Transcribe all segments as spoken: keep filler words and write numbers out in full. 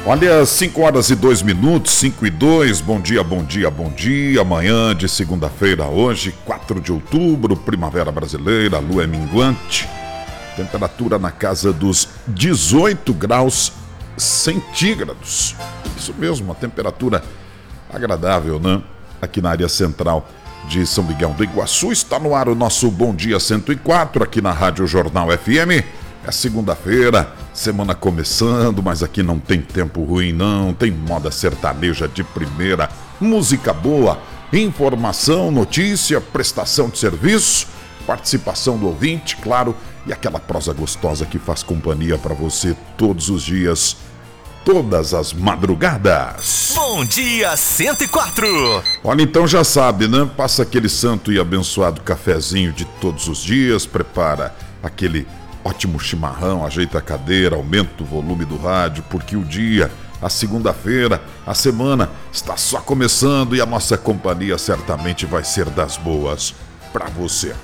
Olha, cinco horas e dois minutos, cinco e dois, bom dia, bom dia, bom dia. Amanhã de segunda-feira, hoje, quatro de outubro, primavera brasileira, a lua é minguante. Temperatura na casa dos dezoito graus centígrados. Isso mesmo, uma temperatura agradável, né? Aqui na área central de São Miguel do Iguaçu. Está no ar o nosso Bom Dia cento e quatro, aqui na Rádio Jornal F M. É segunda-feira, semana começando, mas aqui não tem tempo ruim não, tem moda sertaneja de primeira, música boa, informação, notícia, prestação de serviço, participação do ouvinte, claro, e aquela prosa gostosa que faz companhia para você todos os dias, todas as madrugadas. Bom Dia cento e quatro. Olha, então já sabe, né? Passa aquele santo e abençoado cafezinho de todos os dias, prepara aquele ótimo chimarrão, ajeita a cadeira, aumenta o volume do rádio, porque o dia, a segunda-feira, a semana está só começando e a nossa companhia certamente vai ser das boas para você.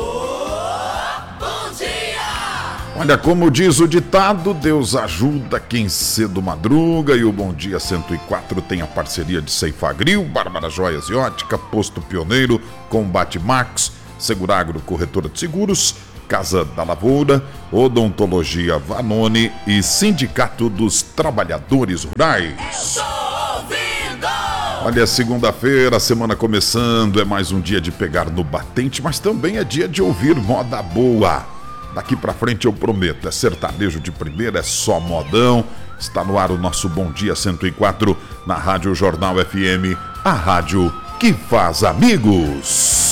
Olha, como diz o ditado, Deus ajuda quem cedo madruga, e o Bom Dia cento e quatro tem a parceria de Ceifagril, Bárbara Joias e Ótica, Posto Pioneiro, Combate Max, Seguragro Corretora de Seguros, Casa da Lavoura, Odontologia Vanoni e Sindicato dos Trabalhadores Rurais. Olha, segunda-feira, semana começando, é mais um dia de pegar no batente, mas também é dia de ouvir moda boa. Daqui pra frente eu prometo, é sertanejo de primeira, é só modão. Está no ar o nosso Bom Dia cento e quatro na Rádio Jornal F M, a rádio que faz amigos.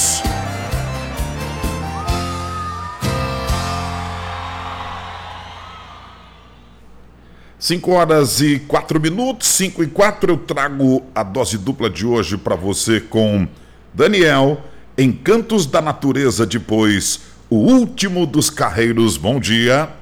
cinco horas e quatro minutos, cinco e quatro, eu trago a dose dupla de hoje para você com Daniel, Encantos da Natureza, depois O Último dos Carreiros. Bom dia.